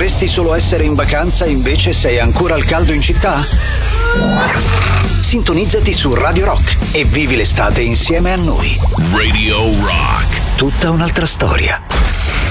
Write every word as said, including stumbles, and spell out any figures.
Vorresti solo essere in vacanza e invece sei ancora al caldo in città? Sintonizzati su Radio Rock e vivi l'estate insieme a noi. Radio Rock. Tutta un'altra storia.